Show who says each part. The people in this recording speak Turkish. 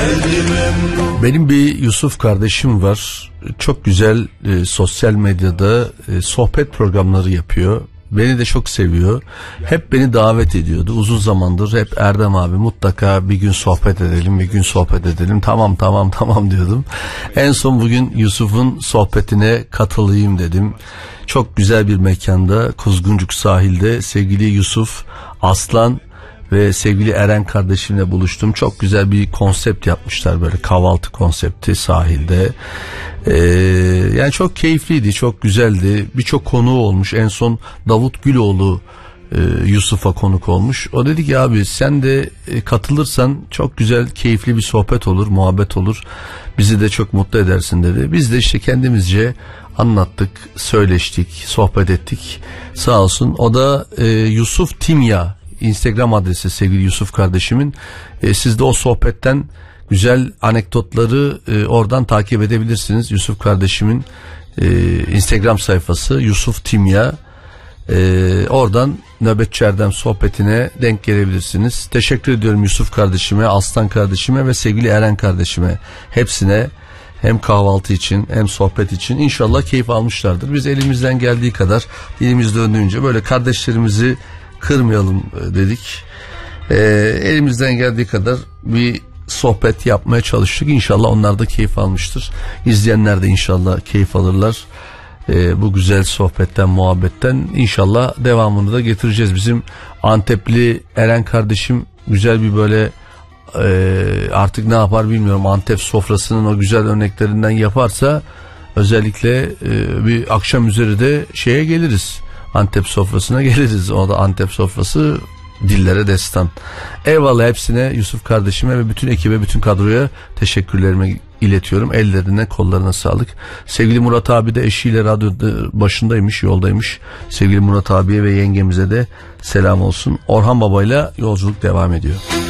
Speaker 1: Benim bir Yusuf kardeşim var. Çok güzel sosyal medyada sohbet programları yapıyor. Beni de çok seviyor. Hep beni davet ediyordu. Uzun zamandır hep Erdem abi mutlaka bir gün sohbet edelim, bir gün sohbet edelim. Tamam diyordum. En son bugün Yusuf'un sohbetine katılayım dedim. Çok güzel bir mekanda, Kuzguncuk sahilde sevgili Yusuf Aslan ve sevgili Eren kardeşimle buluştum. Çok güzel bir konsept yapmışlar, böyle kahvaltı konsepti sahilde. Yani çok keyifliydi, çok güzeldi. Birçok konuğu olmuş. En son Davut Güloğlu Yusuf'a konuk olmuş. O dedi ki abi sen de katılırsan çok güzel, keyifli bir sohbet olur, muhabbet olur. Bizi de çok mutlu edersin dedi. Biz de işte kendimizce anlattık, söyleştik, sohbet ettik. Sağ olsun. O da Yusuf Timya Instagram adresi sevgili Yusuf kardeşimin. Siz de o sohbetten güzel anekdotları oradan takip edebilirsiniz. Yusuf kardeşimin Instagram sayfası Yusuf Timya. Oradan Nöbetçi Erdem sohbetine denk gelebilirsiniz. Teşekkür ediyorum Yusuf kardeşime, Aslan kardeşime ve sevgili Eren kardeşime. Hepsine hem kahvaltı için hem sohbet için inşallah keyif almışlardır. Biz elimizden geldiği kadar, dilimiz döndüğünce böyle kardeşlerimizi kırmayalım dedik. Elimizden geldiği kadar bir sohbet yapmaya çalıştık. İnşallah onlar da keyif almıştır. İzleyenler de inşallah keyif alırlar. Bu güzel sohbetten, muhabbetten inşallah devamını da getireceğiz. Bizim Antepli Eren kardeşim güzel bir böyle artık ne yapar bilmiyorum, Antep sofrasının o güzel örneklerinden yaparsa özellikle bir akşam üzeri de şeye geliriz. Antep sofrasına geliriz. O da Antep sofrası dillere destan. Eyvallah hepsine, Yusuf kardeşime ve bütün ekibe, bütün kadroya teşekkürlerimi iletiyorum. Ellerine, kollarına sağlık. Sevgili Murat abi de eşiyle radyo başındaymış, yoldaymış. Sevgili Murat abiye ve yengemize de selam olsun. Orhan babayla yolculuk devam ediyor.